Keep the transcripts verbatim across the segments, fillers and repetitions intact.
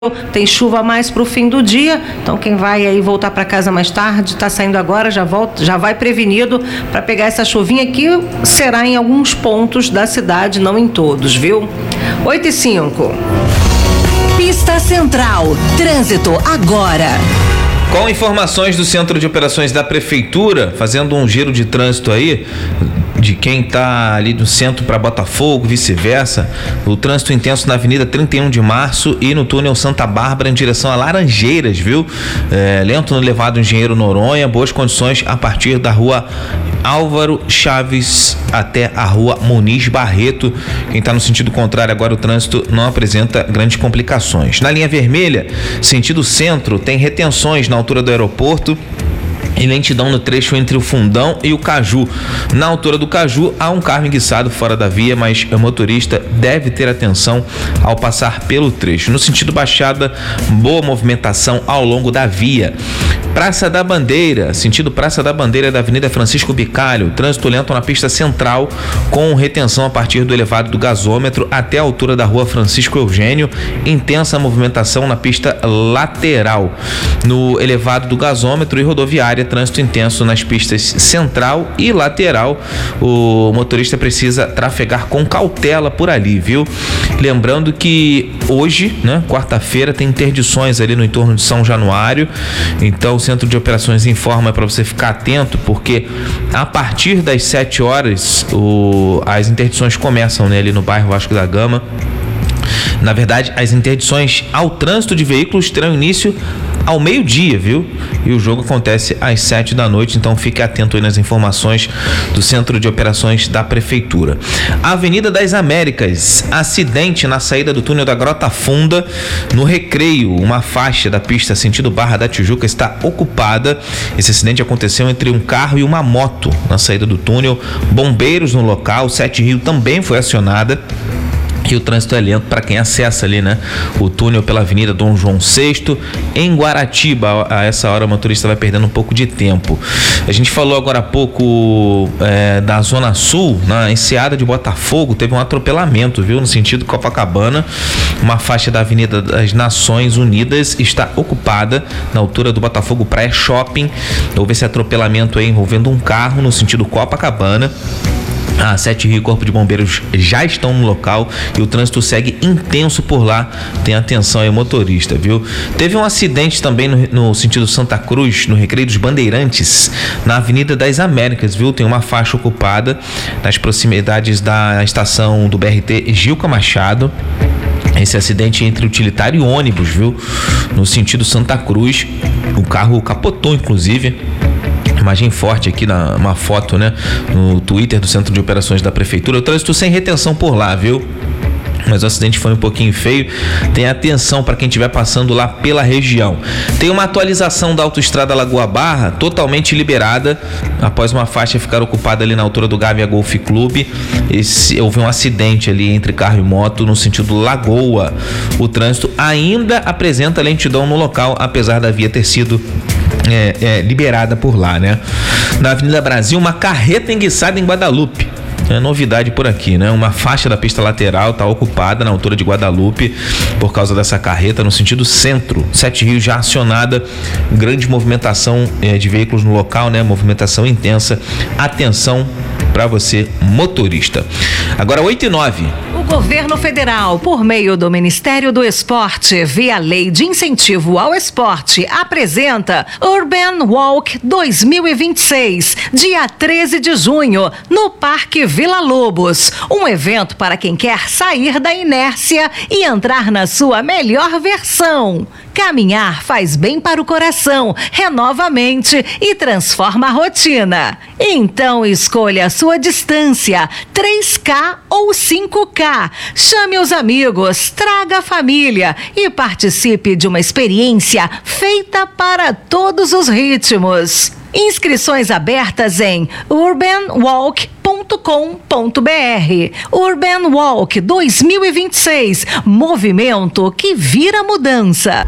Tem chuva mais para o fim do dia, então quem vai aí voltar para casa mais tarde, está saindo agora, já volta, já vai prevenido para pegar essa chuvinha que será em alguns pontos da cidade, não em todos, viu? oito e cinco. Pista Central, trânsito agora. Com informações do Centro de Operações da Prefeitura, fazendo um giro de trânsito aí, de quem está ali do centro para Botafogo, vice-versa, o trânsito intenso na Avenida trinta e um de março e no túnel Santa Bárbara em direção a Laranjeiras, viu? É, lento no elevado Engenheiro Noronha, boas condições a partir da rua Álvaro Chaves até a rua Muniz Barreto. Quem está no sentido contrário agora, o trânsito não apresenta grandes complicações. Na linha vermelha, sentido centro, tem retenções na altura do aeroporto e lentidão no trecho entre o Fundão e o Caju. Na altura do Caju há um carro enguiçado fora da via, mas o motorista deve ter atenção ao passar pelo trecho. No sentido Baixada, boa movimentação ao longo da via. Praça da Bandeira, sentido Praça da Bandeira da Avenida Francisco Bicalho, trânsito lento na pista central com retenção a partir do elevado do gasômetro até a altura da rua Francisco Eugênio, intensa movimentação na pista lateral. No elevado do gasômetro e rodoviária, trânsito intenso nas pistas central e lateral. O motorista precisa trafegar com cautela por ali, viu? Lembrando que hoje, né, quarta-feira, tem interdições ali no entorno de São Januário, então o Centro de Operações informa para você ficar atento, porque a partir das sete horas o, as interdições começam, né, ali no bairro Vasco da Gama. Na verdade, as interdições ao trânsito de veículos terão início ao meio-dia, viu? E o jogo acontece às sete da noite, então fique atento aí nas informações do Centro de Operações da Prefeitura. Avenida das Américas, acidente na saída do túnel da Grota Funda, no Recreio, uma faixa da pista sentido Barra da Tijuca está ocupada. Esse acidente aconteceu entre um carro e uma moto na saída do túnel. Bombeiros no local, Sete Rio também foi acionada. E o trânsito é lento para quem acessa ali, né, o túnel pela Avenida Dom João sexto, em Guaratiba. A essa hora o motorista vai perdendo um pouco de tempo. A gente falou agora há pouco é, da Zona Sul, na Enseada de Botafogo, teve um atropelamento, viu, no sentido Copacabana. Uma faixa da Avenida das Nações Unidas está ocupada na altura do Botafogo Praia Shopping. Houve esse atropelamento aí envolvendo um carro no sentido Copacabana. A Sete Rio e Corpo de Bombeiros já estão no local e o trânsito segue intenso por lá. Tem atenção aí, motorista, viu? Teve um acidente também no, no sentido Santa Cruz, no Recreio dos Bandeirantes, na Avenida das Américas, viu? Tem uma faixa ocupada nas proximidades da estação do B R T Gilca Machado. Esse acidente entre utilitário e ônibus, viu? No sentido Santa Cruz, o carro capotou, inclusive. Imagem forte aqui na uma foto, né, no Twitter do Centro de Operações da Prefeitura. O trânsito sem retenção por lá, viu? Mas o acidente foi um pouquinho feio. Tem atenção para quem estiver passando lá pela região. Tem uma atualização da autoestrada Lagoa Barra, totalmente liberada após uma faixa ficar ocupada ali na altura do Gávea Golf Clube. Esse, houve um acidente ali entre carro e moto no sentido Lagoa. O trânsito ainda apresenta lentidão no local, apesar da via ter sido É, é, liberada por lá, né? Na Avenida Brasil, uma carreta enguiçada em Guadalupe. É novidade por aqui, né? Uma faixa da pista lateral está ocupada na altura de Guadalupe por causa dessa carreta no sentido centro. Sete Rio já acionada, grande movimentação é, de veículos no local, né? Movimentação intensa. Atenção para você, motorista. Agora oito e nove. O governo federal, por meio do Ministério do Esporte, via Lei de Incentivo ao Esporte, apresenta Urban Walk dois mil e vinte e seis, dia treze de junho, no Parque Vila Lobos. Um evento para quem quer sair da inércia e entrar na sua melhor versão. Caminhar faz bem para o coração, renova a mente e transforma a rotina. Então escolha a sua distância, três K ou cinco K. Chame os amigos, traga a família e participe de uma experiência feita para todos os ritmos. Inscrições abertas em urban walk ponto com ponto b r. Urban Walk dois mil e vinte e seis, movimento que vira mudança.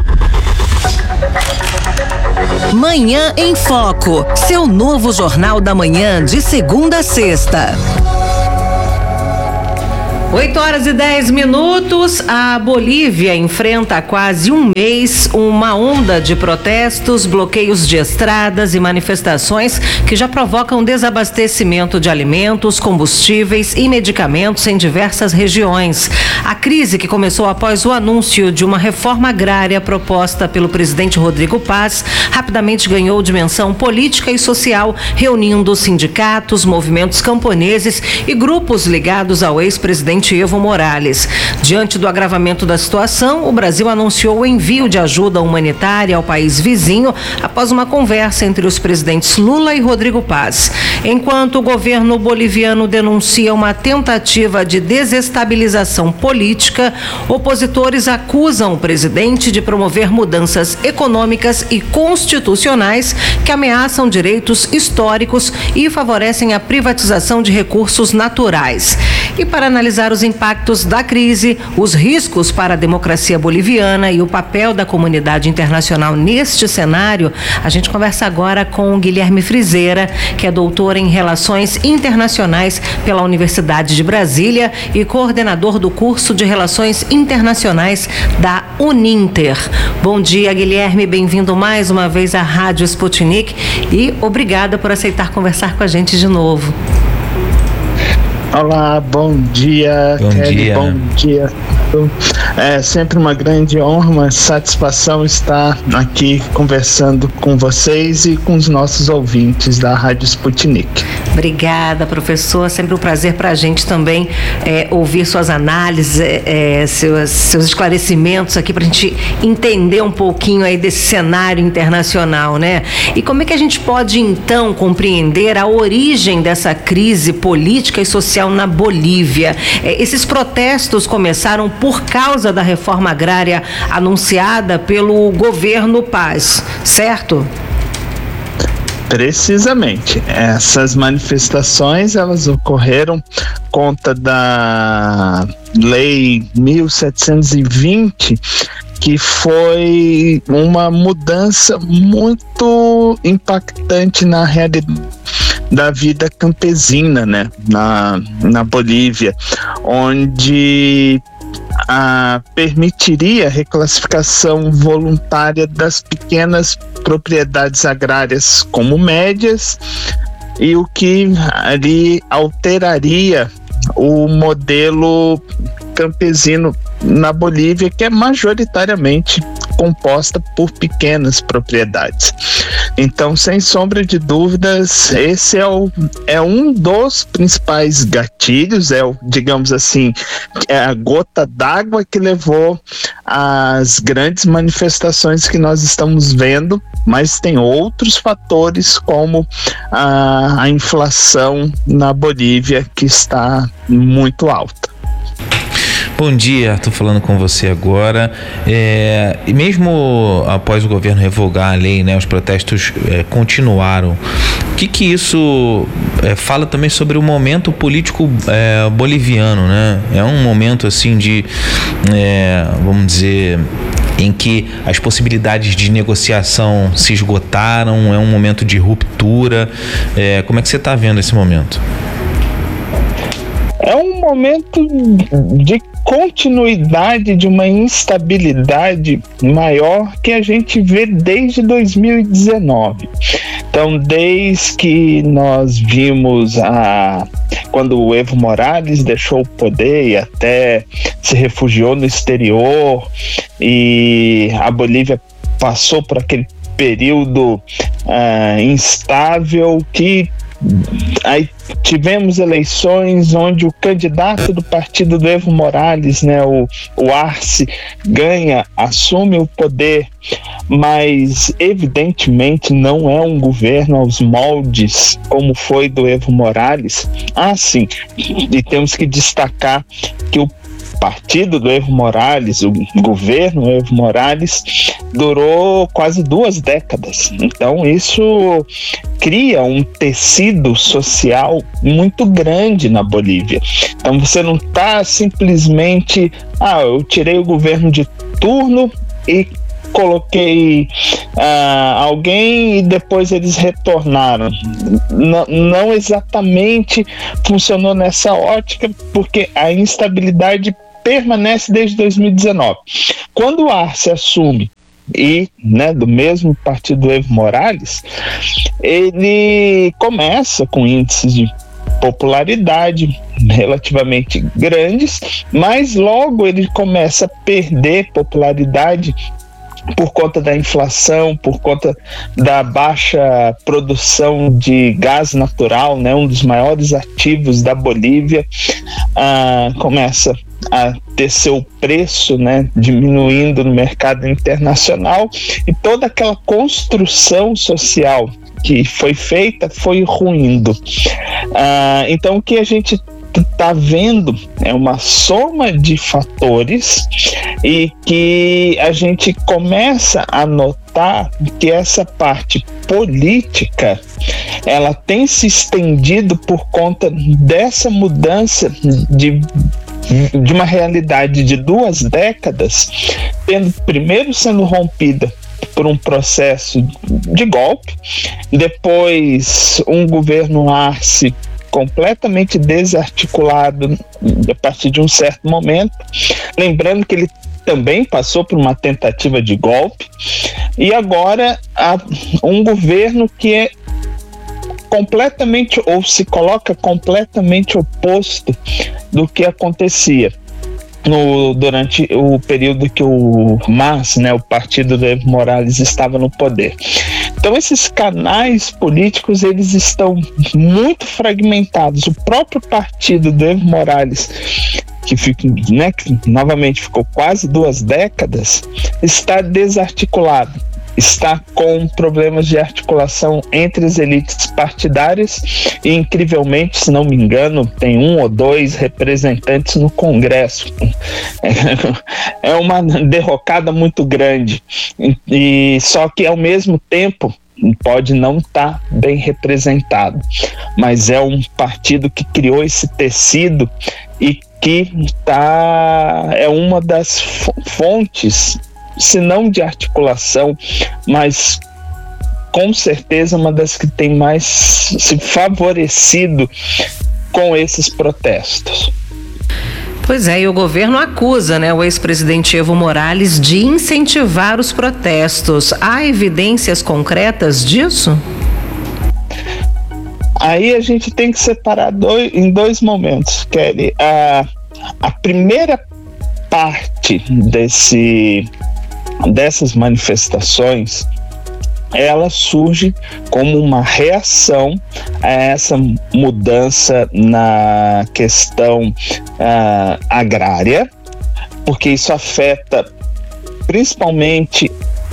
Manhã em Foco, seu novo jornal da manhã de segunda a sexta. oito horas e dez minutos, a Bolívia enfrenta há quase um mês uma onda de protestos, bloqueios de estradas e manifestações que já provocam desabastecimento de alimentos, combustíveis e medicamentos em diversas regiões. A crise, que começou após o anúncio de uma reforma agrária proposta pelo presidente Rodrigo Paz, rapidamente ganhou dimensão política e social, reunindo sindicatos, movimentos camponeses e grupos ligados ao ex-presidente Evo Morales. Diante do agravamento da situação, o Brasil anunciou o envio de ajuda humanitária ao país vizinho após uma conversa entre os presidentes Lula e Rodrigo Paz. Enquanto o governo boliviano denuncia uma tentativa de desestabilização política, opositores acusam o presidente de promover mudanças econômicas e constitucionais que ameaçam direitos históricos e favorecem a privatização de recursos naturais. E para analisar os impactos da crise, os riscos para a democracia boliviana e o papel da comunidade internacional neste cenário, a gente conversa agora com o Guilherme Frizeira, que é doutor em Relações Internacionais pela Universidade de Brasília e coordenador do curso de Relações Internacionais da Uninter. Bom dia, Guilherme, bem-vindo mais uma vez à Rádio Sputnik e obrigada por aceitar conversar com a gente de novo. Olá, bom dia, bom Kelly, dia. Bom dia. É sempre uma grande honra, uma satisfação estar aqui conversando com vocês e com os nossos ouvintes da Rádio Sputnik. Obrigada, professor. Sempre um prazer para a gente também é, ouvir suas análises, é, seus, seus esclarecimentos aqui para a gente entender um pouquinho aí desse cenário internacional, né? E como é que a gente pode então compreender a origem dessa crise política e social na Bolívia? É, esses protestos começaram por causa da reforma agrária anunciada pelo governo Paz, certo? Precisamente. Essas manifestações, elas ocorreram conta da Lei mil setecentos e vinte, que foi uma mudança muito impactante na realidade da vida campesina, né, na, na Bolívia, onde a, permitiria a reclassificação voluntária das pequenas propriedades agrárias como médias, e o que ali alteraria o modelo campesino na Bolívia, que é majoritariamente composta por pequenas propriedades. Então, sem sombra de dúvidas, esse é, o, é um dos principais gatilhos, é o, digamos assim, é a gota d'água que levou às grandes manifestações que nós estamos vendo, mas tem outros fatores como a, a inflação na Bolívia, que está muito alta. Bom dia, estou falando com você agora. É, e mesmo após o governo revogar a lei, né, os protestos é, continuaram. O que que isso é, fala também sobre o momento político é, boliviano, né? É um momento assim de, é, vamos dizer, em que as possibilidades de negociação se esgotaram, é um momento de ruptura. É, como é que você está vendo esse momento? É um momento de continuidade de uma instabilidade maior que a gente vê desde dois mil e dezenove. Então, desde que nós vimos a quando o Evo Morales deixou o poder e até se refugiou no exterior, e a Bolívia passou por aquele período uh, instável que aí tivemos eleições onde o candidato do partido do Evo Morales, né, o, o Arce, ganha, assume o poder, mas evidentemente não é um governo aos moldes como foi do Evo Morales. Ah, sim, e temos que destacar que o partido do Evo Morales, o governo Evo Morales, durou quase duas décadas. Então isso cria um tecido social muito grande na Bolívia. Então você não está simplesmente, ah, eu tirei o governo de turno e coloquei ah, alguém e depois eles retornaram. N- não exatamente funcionou nessa ótica, porque a instabilidade permanece desde dois mil e dezenove. Quando o Arce assume, e né, do mesmo partido do Evo Morales, ele começa com índices de popularidade relativamente grandes, mas logo ele começa a perder popularidade por conta da inflação, por conta da baixa produção de gás natural, né, um dos maiores ativos da Bolívia, ah, começa a ter seu preço, né, diminuindo no mercado internacional, e toda aquela construção social que foi feita foi ruindo. Ah, então o que a gente está vendo é uma soma de fatores e que a gente começa a notar que essa parte política ela tem se estendido por conta dessa mudança de de uma realidade de duas décadas, tendo primeiro sendo rompida por um processo de golpe, depois um governo Arce completamente desarticulado a partir de um certo momento, lembrando que ele também passou por uma tentativa de golpe, e agora há um governo que é completamente, ou se coloca completamente oposto do que acontecia no, durante o período que o M A S, né, o partido do Evo Morales, estava no poder. Então esses canais políticos eles estão muito fragmentados. O próprio partido do Evo Morales, que, fica, né, que novamente ficou quase duas décadas, está desarticulado. Está com problemas de articulação entre as elites partidárias e, incrivelmente, se não me engano, tem um ou dois representantes no Congresso. É uma derrocada muito grande. E, só que, ao mesmo tempo, pode não estar bem representado, mas é um partido que criou esse tecido e que tá, é uma das fontes, se não de articulação, mas com certeza uma das que tem mais se favorecido com esses protestos. Pois é, e o governo acusa, né, o ex-presidente Evo Morales de incentivar os protestos. Há evidências concretas disso? Aí a gente tem que separar dois, em dois momentos, Kelly. A, a primeira parte desse dessas manifestações, ela surge como uma reação a essa mudança na questão uh, agrária, porque isso afeta principalmente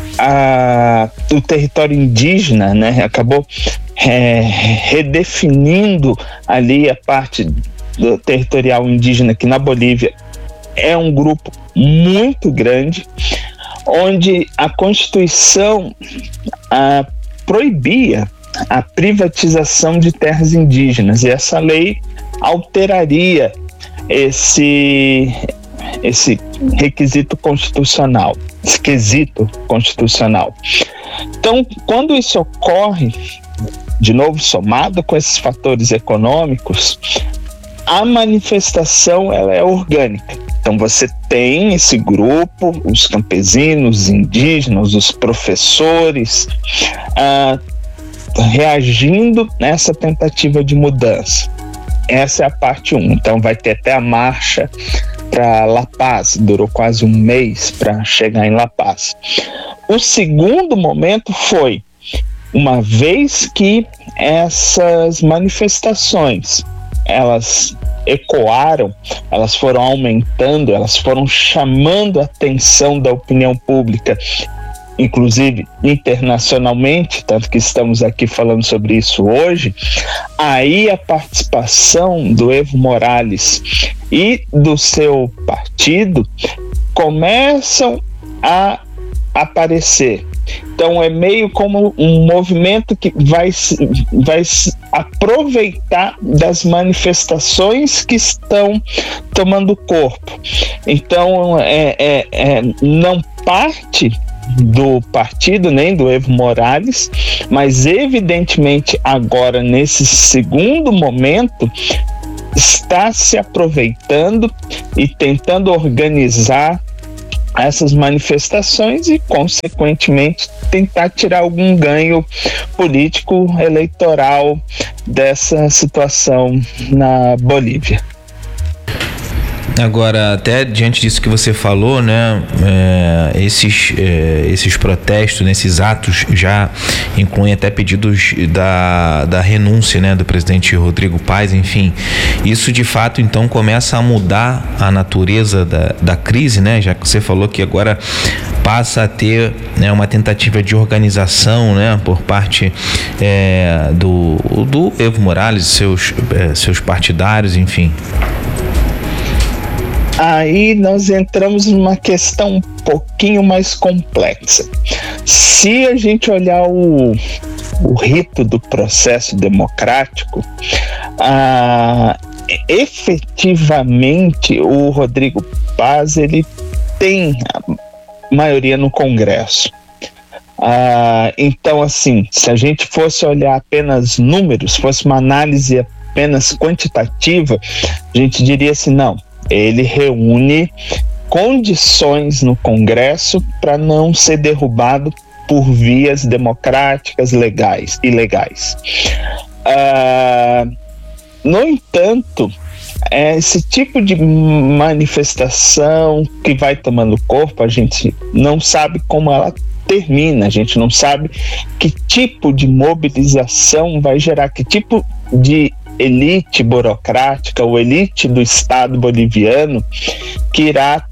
a, o território indígena, né? Acabou é, redefinindo ali a parte do territorial indígena, que na Bolívia é um grupo muito grande, onde a Constituição ah, proibia a privatização de terras indígenas, e essa lei alteraria esse, esse requisito constitucional, esse quesito constitucional. Então, quando isso ocorre, de novo somado com esses fatores econômicos, a manifestação ela é orgânica. Então você tem esse grupo, os campesinos, os indígenas, os professores, ah, reagindo nessa tentativa de mudança. Essa é a parte um. Então vai ter até a marcha para La Paz, durou quase um mês para chegar em La Paz. O segundo momento foi, uma vez que essas manifestações, elas ecoaram, elas foram aumentando, elas foram chamando a atenção da opinião pública, inclusive internacionalmente, tanto que estamos aqui falando sobre isso hoje. Aí a participação do Evo Morales e do seu partido começam a aparecer. Então é meio como um movimento que vai, vai aproveitar das manifestações que estão tomando corpo. Então é, é, é, não parte do partido, nem do Evo Morales, mas evidentemente agora, nesse segundo momento, está se aproveitando e tentando organizar essas manifestações e, consequentemente, tentar tirar algum ganho político eleitoral dessa situação na Bolívia. Agora, até diante disso que você falou, né, é, esses, é, esses protestos, né, esses atos já incluem até pedidos da, da renúncia, né, do presidente Rodrigo Paz, enfim. Isso, de fato, então, começa a mudar a natureza da, da crise, né, já que você falou que agora passa a ter, né, uma tentativa de organização, né, por parte é, do, do Evo Morales, seus, é, seus partidários, enfim. Aí nós entramos numa questão um pouquinho mais complexa. Se a gente olhar o, o rito do processo democrático, ah, efetivamente o Rodrigo Paz ele tem a maioria no Congresso. Ah, então, assim, se a gente fosse olhar apenas números, fosse uma análise apenas quantitativa, a gente diria assim, não, ele reúne condições no Congresso para não ser derrubado por vias democráticas legais e legais. Ah, no entanto, esse tipo de manifestação que vai tomando corpo, a gente não sabe como ela termina, a gente não sabe que tipo de mobilização vai gerar, que tipo de elite burocrática, ou elite do Estado boliviano que irá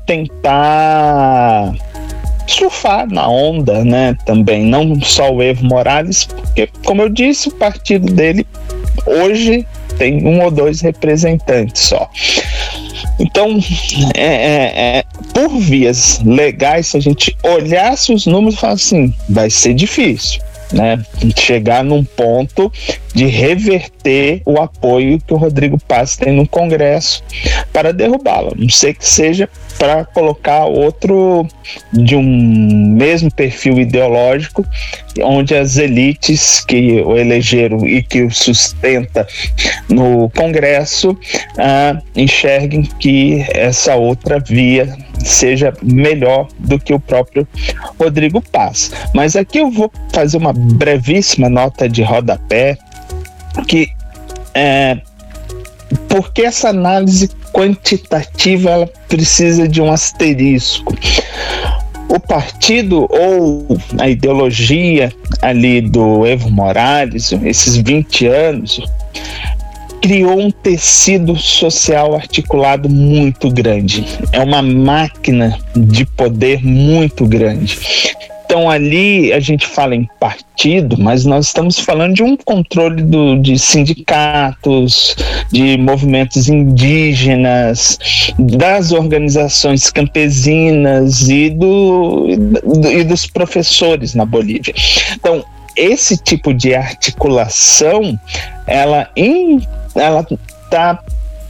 tentar surfar na onda, né, também, não só o Evo Morales, porque, como eu disse, o partido dele hoje tem um ou dois representantes só. Então, é, é, é, por vias legais, se a gente olhasse os números e falasse assim, vai ser difícil, né, chegar num ponto de reverter o apoio que o Rodrigo Paz tem no Congresso para derrubá-lo. Não sei que seja para colocar outro de um mesmo perfil ideológico, onde as elites que o elegeram e que o sustenta no Congresso ah, enxerguem que essa outra via seja melhor do que o próprio Rodrigo Paz. Mas aqui eu vou fazer uma brevíssima nota de rodapé, que é, porque essa análise quantitativa ela precisa de um asterisco. O partido ou a ideologia ali do Evo Morales, esses vinte anos, criou um tecido social articulado muito grande. É uma máquina de poder muito grande. Então ali a gente fala em partido, mas nós estamos falando de um controle do, de sindicatos, de movimentos indígenas, das organizações campesinas e, do, e dos professores na Bolívia. Então, esse tipo de articulação, ela ela está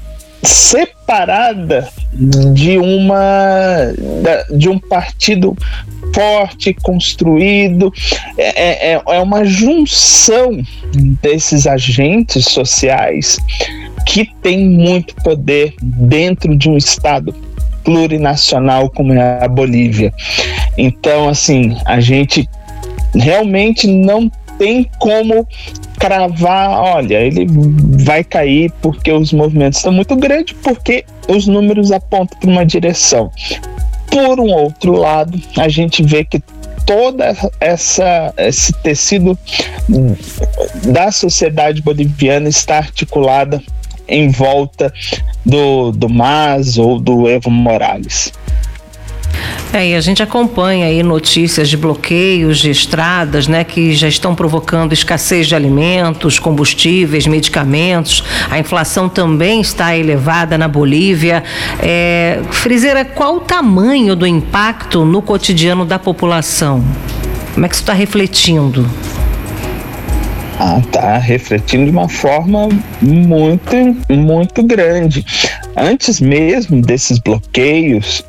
separada de uma de um partido forte, construído. É, é, é uma junção desses agentes sociais que tem muito poder dentro de um estado plurinacional como é a Bolívia. Então, assim, a gente realmente não tem como cravar, olha, ele vai cair porque os movimentos estão muito grandes, porque os números apontam para uma direção. Por um outro lado, a gente vê que toda essa esse tecido da sociedade boliviana está articulada em volta do, do M A S ou do Evo Morales. É, e a gente acompanha aí notícias de bloqueios de estradas, né, que já estão provocando escassez de alimentos, combustíveis, medicamentos. A inflação também está elevada na Bolívia. É, Friseira, qual o tamanho do impacto no cotidiano da população? Como é que isso está refletindo? Ah, tá refletindo de uma forma muito, muito grande. Antes mesmo desses bloqueios,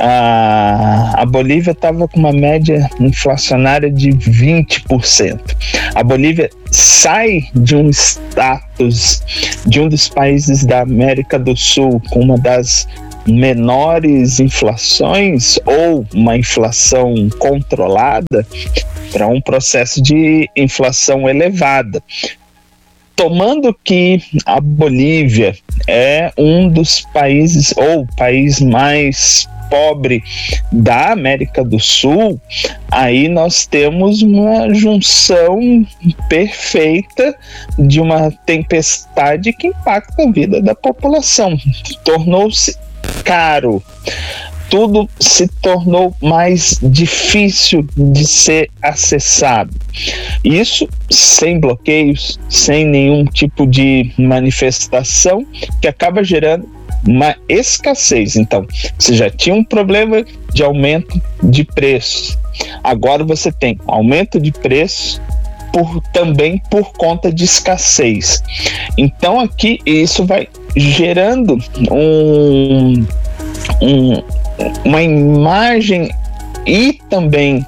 a, a Bolívia estava com uma média inflacionária de vinte por cento. A Bolívia sai de um status de um dos países da América do Sul com uma das menores inflações ou uma inflação controlada para um processo de inflação elevada. Tomando que a Bolívia é um dos países ou o país mais pobre da América do Sul, aí nós temos uma junção perfeita de uma tempestade que impacta a vida da população. Tornou-se caro, tudo se tornou mais difícil de ser acessado. Isso sem bloqueios, sem nenhum tipo de manifestação, que acaba gerando uma escassez. Então, você já tinha um problema de aumento de preços. Agora você tem aumento de preços por, também por conta de escassez. Então, aqui isso vai gerando um, um, uma imagem e também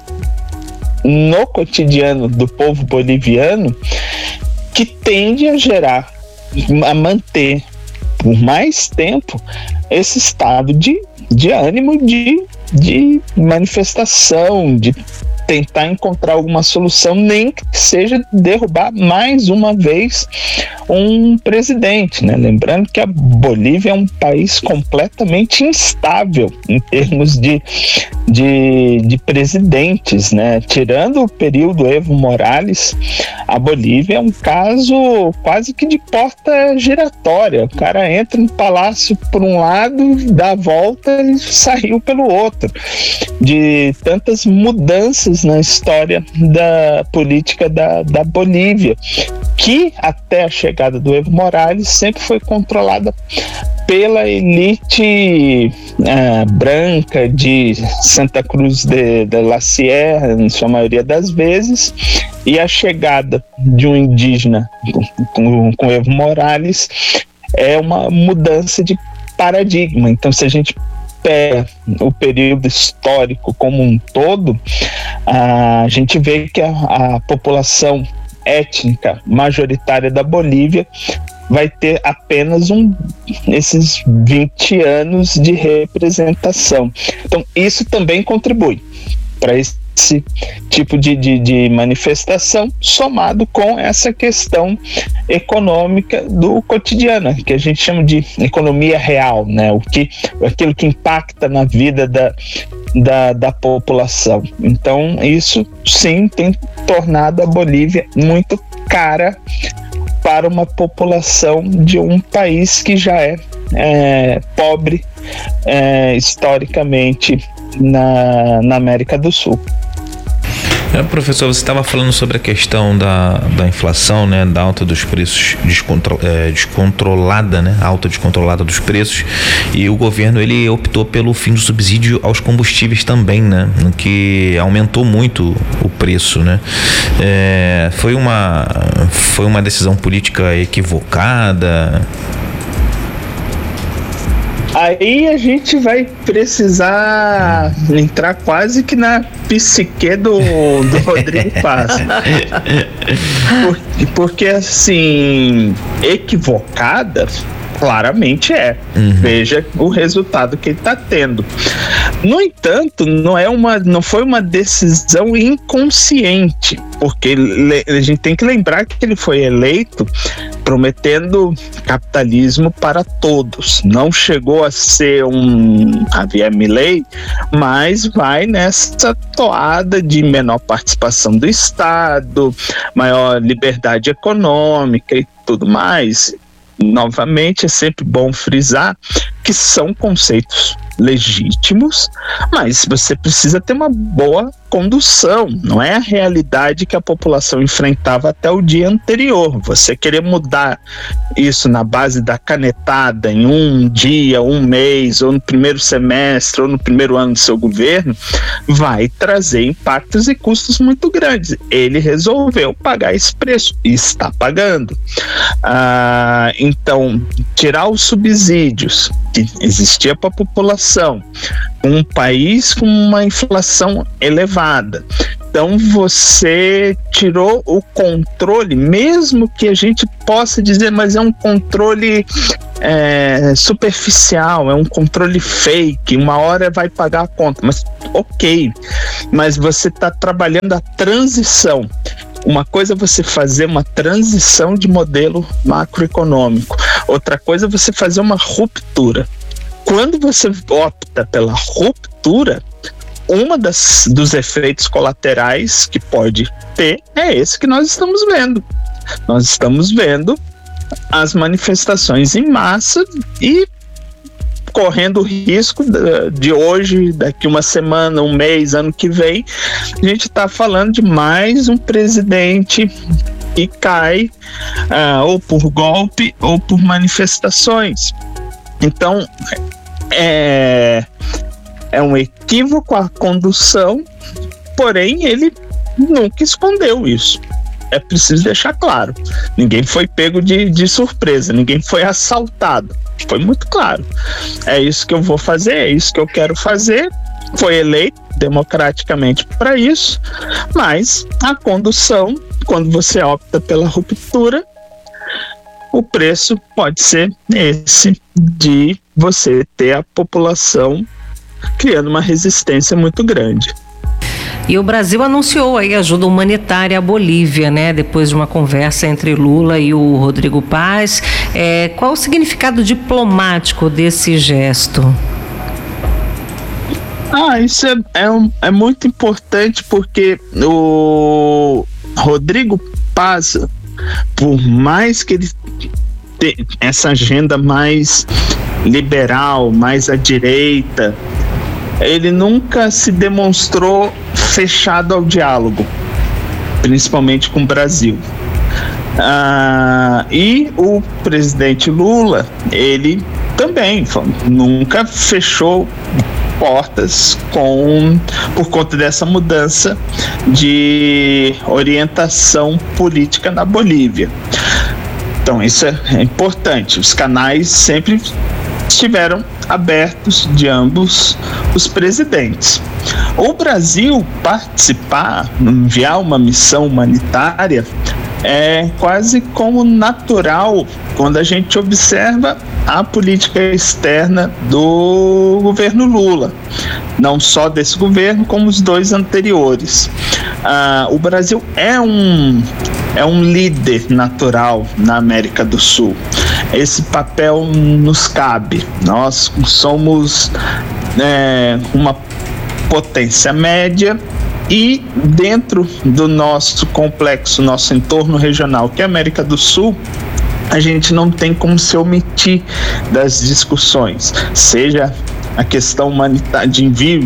no cotidiano do povo boliviano que tende a gerar, a manter por mais tempo esse estado de, de ânimo, de, de manifestação, de tentar encontrar alguma solução, nem que seja derrubar mais uma vez um presidente, né? Lembrando que a Bolívia é um país completamente instável em termos de, de, de presidentes, né? Tirando o período Evo Morales, a Bolívia é um caso quase que de porta giratória. O cara entra no palácio por um lado, dá a volta e saiu pelo outro. De tantas mudanças na história da política da, da Bolívia, que até a chegada do Evo Morales sempre foi controlada pela elite uh, branca de Santa Cruz de, de la Sierra, em sua maioria das vezes, e a chegada de um indígena com, com Evo Morales é uma mudança de paradigma. Então, se a gente pega o período histórico como um todo, a gente vê que a, a população étnica majoritária da Bolívia vai ter apenas um, esses vinte anos de representação. Então, isso também contribui para esse tipo de, de, de manifestação, somado com essa questão econômica do cotidiano, que a gente chama de economia real, né? O que, aquilo que impacta na vida da, da, da população. Então, isso sim tem tornado a Bolívia muito cara para uma população de um país que já é, é pobre é, historicamente na, na América do Sul. É, professor, você estava falando sobre a questão da, da inflação, né, da alta dos preços descontro, é, descontrolada, né, alta descontrolada dos preços, e o governo ele optou pelo fim do subsídio aos combustíveis também, né, no que aumentou muito o preço, né. É, foi uma foi uma decisão política equivocada? Aí a gente vai precisar entrar quase que na psique do, do Rodrigo Paz. Porque, porque, assim, equivocada, claramente é. Uhum. Veja o resultado que ele está tendo. No entanto, não, é uma, não foi uma decisão inconsciente, porque a gente tem que lembrar que ele foi eleito prometendo capitalismo para todos. Não chegou a ser um Javier Milei, mas vai nessa toada de menor participação do Estado, maior liberdade econômica e tudo mais. Novamente, é sempre bom frisar que são conceitos legítimos, mas você precisa ter uma boa condução, não é a realidade que a população enfrentava até o dia anterior. Você querer mudar isso na base da canetada em um dia, um mês, ou no primeiro semestre, ou no primeiro ano do seu governo, vai trazer impactos e custos muito grandes. Ele resolveu pagar esse preço e está pagando. Ah, então, tirar os subsídios que existia para a população, um país com uma inflação elevada. Então você tirou o controle, mesmo que a gente possa dizer, mas é um controle é, superficial, é um controle fake, uma hora vai pagar a conta, mas ok, mas você está trabalhando a transição. Uma coisa é você fazer uma transição de modelo macroeconômico, outra coisa é você fazer uma ruptura. Quando você opta pela ruptura, uma das dos efeitos colaterais que pode ter é esse que nós estamos vendo. Nós estamos vendo as manifestações em massa e correndo o risco de hoje, daqui uma semana, um mês, ano que vem, a gente está falando de mais um presidente que cai uh, ou por golpe ou por manifestações. Então, é, é um equívoco a condução, porém ele nunca escondeu isso. É preciso deixar claro. Ninguém foi pego de, de surpresa, ninguém foi assaltado. Foi muito claro. É isso que eu vou fazer, é isso que eu quero fazer. Foi eleito democraticamente para isso, mas a condução, quando você opta pela ruptura, o preço pode ser esse de você ter a população criando uma resistência muito grande. E o Brasil anunciou aí ajuda humanitária à Bolívia, né? Depois de uma conversa entre Lula e o Rodrigo Paz. É, qual o significado diplomático desse gesto? Ah, isso é, é, um, é muito importante porque o Rodrigo Paz, por mais que ele tenha essa agenda mais liberal, mais à direita, ele nunca se demonstrou fechado ao diálogo, principalmente com o Brasil. Ah, e o presidente Lula, ele também nunca fechou portas com, por conta dessa mudança de orientação política na Bolívia. Então isso é, é importante. Os canais sempre estiveram abertos de ambos os presidentes. O Brasil participar, enviar uma missão humanitária, é quase como natural quando a gente observa a política externa do governo Lula, não só desse governo, como os dois anteriores. Ah, o Brasil é um, é um líder natural na América do Sul. Esse papel nos cabe. Nós somos é, uma potência média e dentro do nosso complexo, nosso entorno regional, que é a América do Sul, a gente não tem como se omitir das discussões, seja a questão humanitária, de envio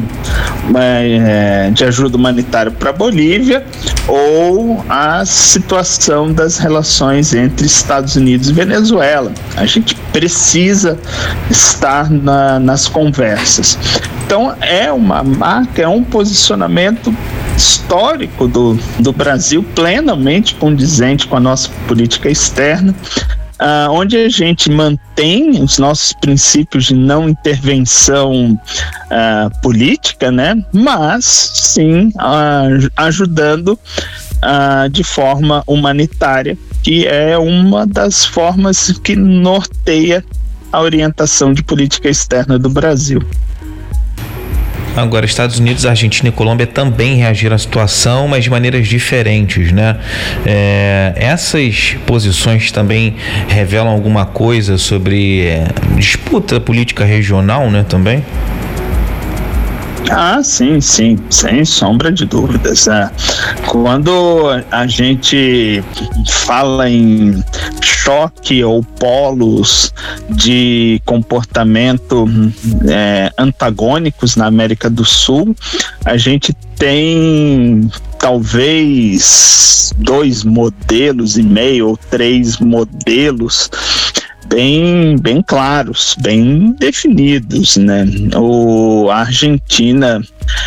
é, de ajuda humanitária para a Bolívia, ou a situação das relações entre Estados Unidos e Venezuela. A gente precisa estar na, nas conversas. Então é uma marca, é um posicionamento histórico do, do Brasil, plenamente condizente com a nossa política externa, Uh, onde a gente mantém os nossos princípios de não intervenção uh, política, né? Mas sim uh, ajudando uh, de forma humanitária, que é uma das formas que norteia a orientação de política externa do Brasil. Agora, Estados Unidos, Argentina e Colômbia também reagiram à situação, mas de maneiras diferentes, né? É, essas posições também revelam alguma coisa sobre é, disputa política regional, né, também? Ah, sim, sim, sem sombra de dúvidas. É. Quando a gente fala em choque ou polos de comportamento é, antagônicos na América do Sul. A gente tem talvez dois modelos e meio ou três modelos bem, bem claros, bem definidos, né? O, a Argentina,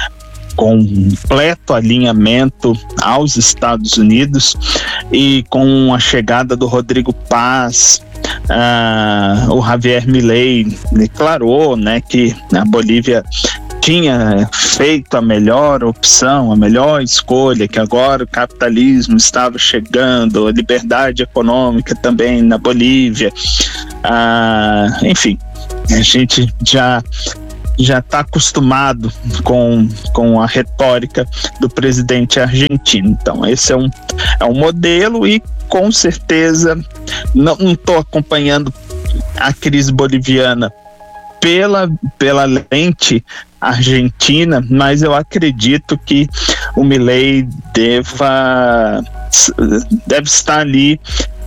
completo alinhamento aos Estados Unidos, e com a chegada do Rodrigo Paz, uh, o Javier Milei declarou, né, que a Bolívia tinha feito a melhor opção, a melhor escolha, que agora o capitalismo estava chegando, a liberdade econômica também na Bolívia. Uh, enfim, a gente já já está acostumado com, com a retórica do presidente argentino. Então, esse é um, é um modelo, e com certeza não estou acompanhando a crise boliviana pela, pela lente argentina, mas eu acredito que o Milei deva, deve estar ali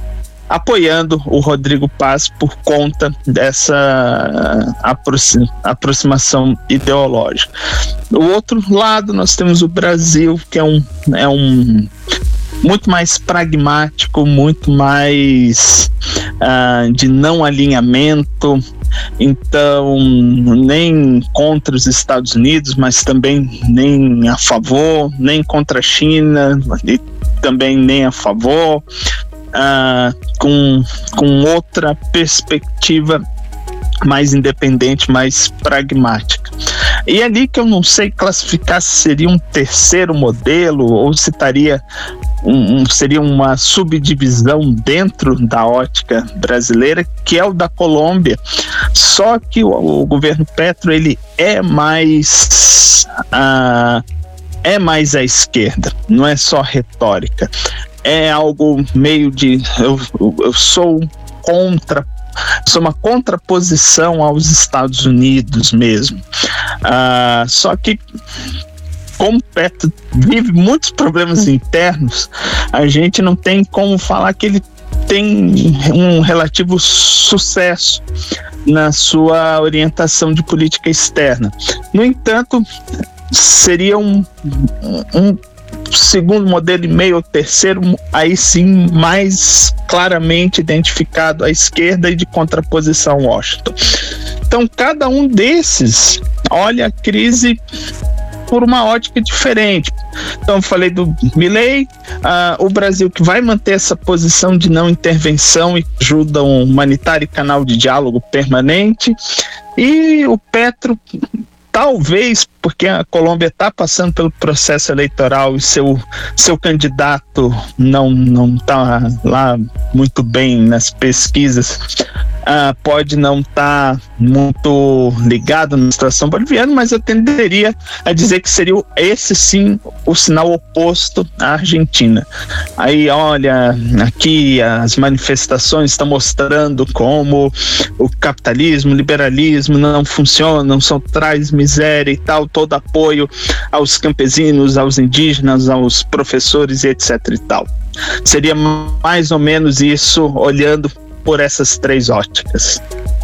apoiando o Rodrigo Paz por conta dessa aproximação ideológica. Do outro lado, nós temos o Brasil, que é um, é um muito mais pragmático, muito mais uh, de não alinhamento. Então, nem contra os Estados Unidos, mas também nem a favor, nem contra a China, e também nem a favor. Uh, com, com outra perspectiva mais independente, mais pragmática. E é ali que eu não sei classificar se seria um terceiro modelo ou se estaria um, um, seria uma subdivisão dentro da ótica brasileira, que é o da Colômbia. Só que o, o governo Petro, ele é mais uh, é mais à esquerda, não é só retórica. É algo meio de eu, eu sou contra, sou uma contraposição aos Estados Unidos mesmo. Uh, só que, como o Petro vive muitos problemas internos, a gente não tem como falar que ele tem um relativo sucesso na sua orientação de política externa. No entanto, seria um, um segundo modelo e meio, ou terceiro, aí sim mais claramente identificado à esquerda e de contraposição a Washington. Então, cada um desses olha a crise por uma ótica diferente. Então, eu falei do Milei, uh, o Brasil, que vai manter essa posição de não intervenção e ajuda humanitária e canal de diálogo permanente, e o Petro, talvez porque a Colômbia está passando pelo processo eleitoral e seu, seu candidato não não está lá muito bem nas pesquisas, uh, pode não estar tá muito ligado na situação boliviana, mas eu tenderia a dizer que seria esse sim o sinal oposto à Argentina. Aí, olha, aqui as manifestações estão mostrando como o capitalismo, o liberalismo não funcionam, só traz miséria e tal, todo apoio aos campesinos, aos indígenas, aos professores e etc e tal. Seria mais ou menos isso, olhando por essas três óticas.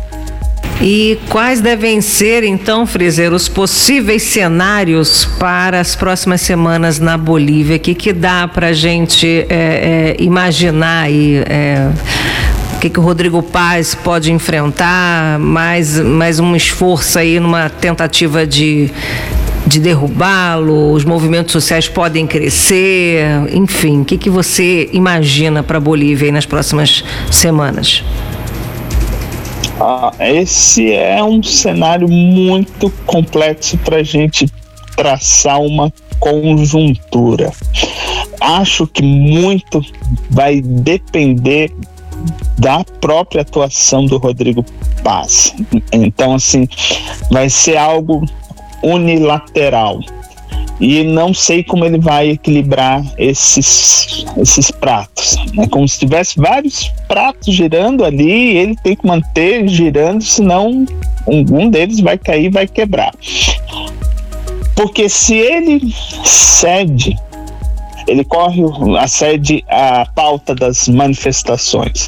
E quais devem ser, então, Freser, os possíveis cenários para as próximas semanas na Bolívia? O que, que dá para a gente é, é, imaginar aí? É, o que, que o Rodrigo Paz pode enfrentar? Mais, mais um esforço aí numa tentativa de, de derrubá-lo? Os movimentos sociais podem crescer? Enfim, o que, que você imagina para a Bolívia aí nas próximas semanas? Ah, esse é um cenário muito complexo para a gente traçar uma conjuntura. Acho que muito vai depender da própria atuação do Rodrigo Paz. Então, assim, vai ser algo unilateral. E não sei como ele vai equilibrar esses, esses pratos. É como se tivesse vários pratos girando ali, e ele tem que manter girando, senão um deles vai cair e vai quebrar. Porque se ele cede, ele corre, acede à pauta das manifestações.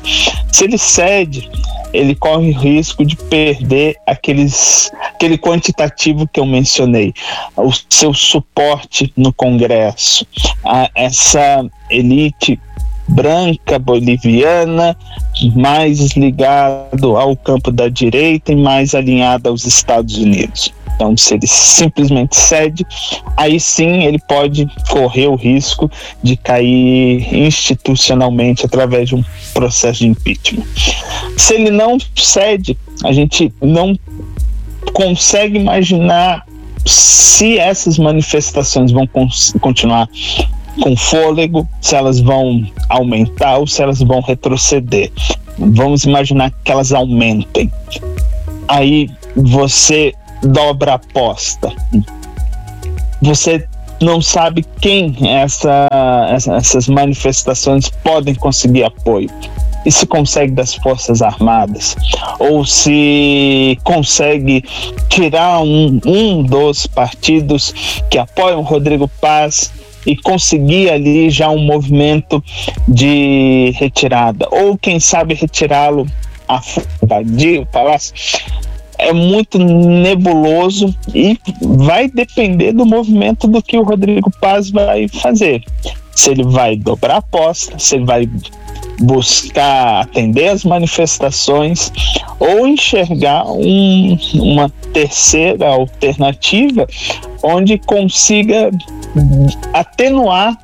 Se ele cede, ele corre o risco de perder aqueles, aquele quantitativo que eu mencionei, o seu suporte no Congresso, a, essa elite branca boliviana, mais ligado ao campo da direita e mais alinhada aos Estados Unidos. Então, se ele simplesmente cede, aí sim ele pode correr o risco de cair institucionalmente através de um processo de impeachment. Se ele não cede, a gente não consegue imaginar se essas manifestações vão continuar com fôlego, se elas vão aumentar ou se elas vão retroceder. Vamos imaginar que elas aumentem. Aí você dobra a aposta. Você não sabe quem essa, essas manifestações podem conseguir apoio. E se consegue das Forças Armadas, ou se consegue tirar um, um dos partidos que apoiam Rodrigo Paz e conseguir ali já um movimento de retirada, ou quem sabe retirá-lo a invadir o palácio. É muito nebuloso e vai depender do movimento do que o Rodrigo Paz vai fazer. Se ele vai dobrar a aposta, se ele vai buscar atender as manifestações ou enxergar um, uma terceira alternativa onde consiga atenuar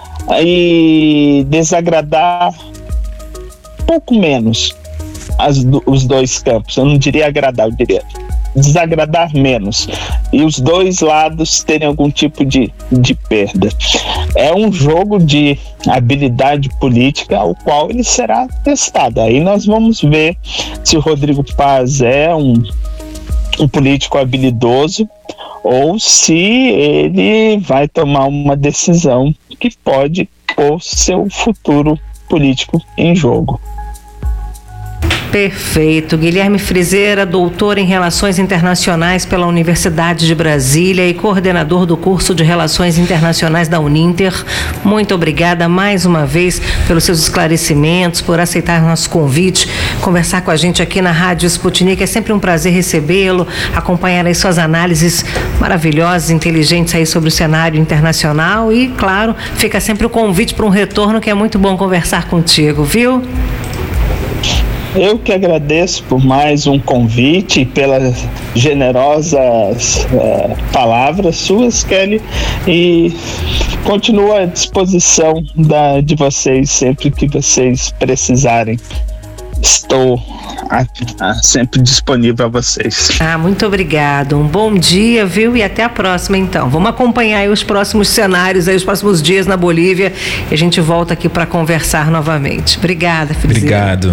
e desagradar pouco menos as, os dois campos. Eu não diria agradar, eu diria desagradar menos, e os dois lados terem algum tipo de, de perda. É um jogo de habilidade política ao qual ele será testado. Aí nós vamos ver se o Rodrigo Paz é um, um político habilidoso ou se ele vai tomar uma decisão que pode pôr seu futuro político em jogo. Perfeito. Guilherme Frizeira, doutor em Relações Internacionais pela Universidade de Brasília e coordenador do curso de Relações Internacionais da Uninter. Muito obrigada mais uma vez pelos seus esclarecimentos, por aceitar nosso convite, conversar com a gente aqui na Rádio Sputnik. É sempre um prazer recebê-lo, acompanhar aí suas análises maravilhosas, inteligentes aí sobre o cenário internacional e, claro, fica sempre o convite para um retorno, que é muito bom conversar contigo, viu? Eu que agradeço por mais um convite e pelas generosas uh, palavras suas, Kelly, e continuo à disposição da, de vocês sempre que vocês precisarem. Estou a, a, sempre disponível a vocês. Ah, muito obrigado. Um bom dia, viu? E até a próxima, então. Vamos acompanhar aí os próximos cenários, aí, os próximos dias na Bolívia, e a gente volta aqui para conversar novamente. Obrigada, Frizeira. Obrigado.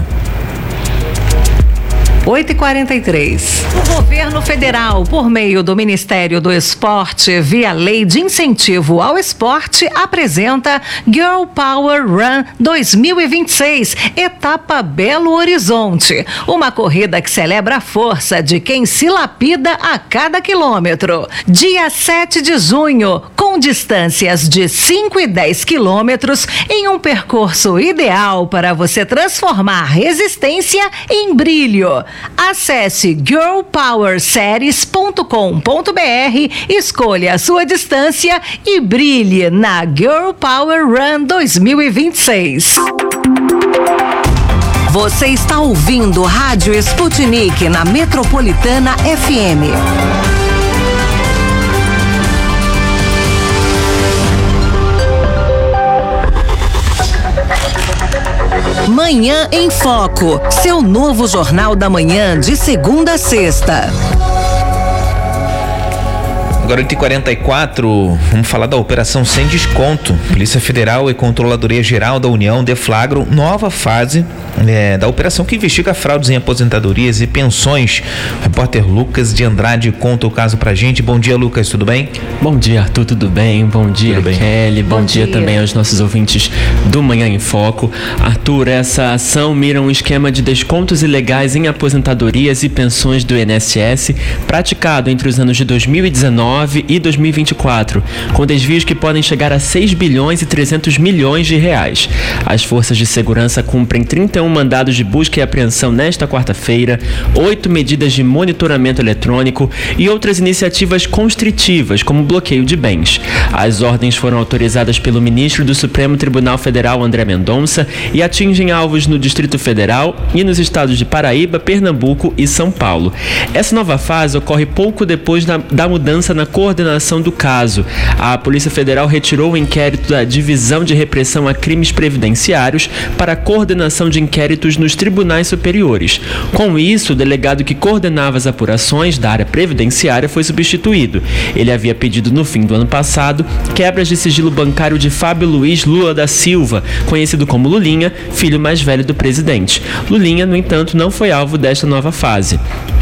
oito e quarenta e três. O governo federal, por meio do Ministério do Esporte, via Lei de Incentivo ao Esporte, apresenta Girl Power Run dois mil e vinte e seis, etapa Belo Horizonte. Uma corrida que celebra a força de quem se lapida a cada quilômetro. Dia sete de junho, com distâncias de cinco e dez quilômetros, em um percurso ideal para você transformar resistência em brilho. Acesse girl power series ponto com ponto b r, escolha a sua distância e brilhe na Girl Power Run dois mil e vinte e seis. Você está ouvindo Rádio Sputnik na Metropolitana F M. Manhã em Foco, seu novo jornal da manhã de segunda a sexta. Agora oito e quarenta e quatro, vamos falar da Operação Sem Desconto. Polícia Federal e Controladoria Geral da União deflagram nova fase é, da operação que investiga fraudes em aposentadorias e pensões. O repórter Lucas de Andrade conta o caso pra gente. Bom dia, Lucas, tudo bem? Bom dia, Arthur, tudo bem? Bom dia, tudo bem? Kelly. Bom, Bom dia. dia também aos nossos ouvintes do Manhã em Foco. Arthur, essa ação mira um esquema de descontos ilegais em aposentadorias e pensões do I N S S praticado entre os anos de dois mil e dezenove nove e dois mil e vinte e quatro, com desvios que podem chegar a seis bilhões e trezentos milhões de reais. As forças de segurança cumprem trinta e um mandados de busca e apreensão nesta quarta-feira, oito medidas de monitoramento eletrônico e outras iniciativas constritivas, como bloqueio de bens. As ordens foram autorizadas pelo ministro do Supremo Tribunal Federal, André Mendonça, e atingem alvos no Distrito Federal e nos estados de Paraíba, Pernambuco e São Paulo. Essa nova fase ocorre pouco depois da, da mudança na coordenação do caso. A Polícia Federal retirou o inquérito da Divisão de Repressão a Crimes Previdenciários para a coordenação de inquéritos nos tribunais superiores. Com isso, o delegado que coordenava as apurações da área previdenciária foi substituído. Ele havia pedido no fim do ano passado quebras de sigilo bancário de Fábio Luiz Lula da Silva, conhecido como Lulinha, filho mais velho do presidente. Lulinha, no entanto, não foi alvo desta nova fase.